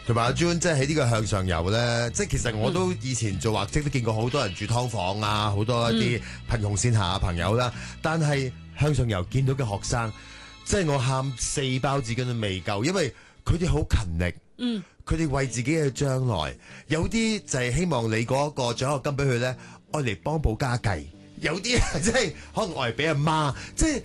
同埋阿 June 即係喺呢個向上遊咧，即係其實我都以前做畫則都見過好多人住劏房啊，好多一啲貧窮線下嘅朋友啦。但係向上遊見到嘅學生，即係我喊4包紙巾都未夠，因為佢哋好勤力。佢哋為自己嘅將來，有啲就係希望你嗰個獎學金俾佢咧，愛嚟幫補家計。有啲即係可能我係俾阿媽，即係